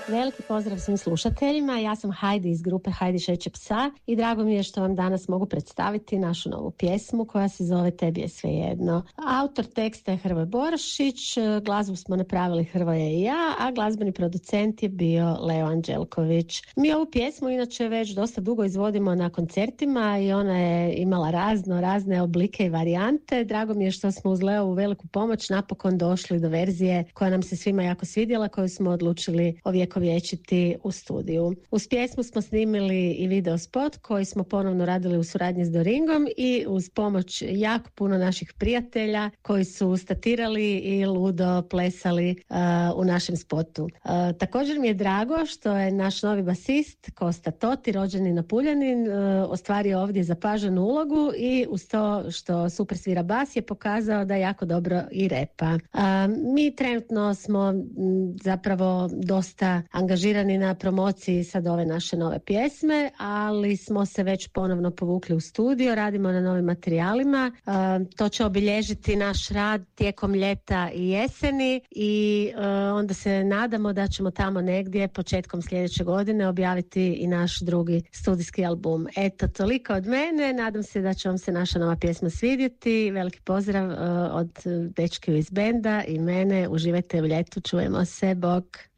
Veliki pozdrav svim slušateljima, ja sam Hajdi iz grupe Hajdi šeće psa i drago mi je što vam danas mogu predstaviti našu novu pjesmu koja se zove Tebi je svejedno. Autor teksta je Hrvoje Borošić, glazbu smo napravili Hrvoje i ja, a glazbeni producent je bio Leo Anđelković. Mi ovu pjesmu inače već dosta dugo izvodimo na koncertima i ona je imala razne oblike i varijante. Drago mi je što smo uz Leovu veliku pomoć napokon došli do verzije koja nam se svima jako svidjela, koju smo odlučili ovjekovječiti u studiju. Uz pjesmu smo snimili i video spot koji smo ponovno radili u suradnji s Doringom i uz pomoć jako puno naših prijatelja koji su statirali i ludo plesali u našem spotu. Također mi je drago što je naš novi basist Kosta Toti, rođeni Napuljanin, ostvario ovdje zapaženu ulogu i uz to što super svira bas je pokazao da jako dobro i repa. Mi trenutno smo zapravo dosta angažirani na promociji sad ove naše nove pjesme, ali smo se već ponovno povukli u studio, radimo na novim materijalima. To će obilježiti naš rad tijekom ljeta i jeseni i onda se nadamo da ćemo tamo negdje početkom sljedeće godine objaviti i naš drugi studijski album. Eto, toliko od mene, nadam se da će vam se naša nova pjesma svidjeti. Veliki pozdrav od dečki iz benda i mene, uživajte u ljetu, čujemo se, bok!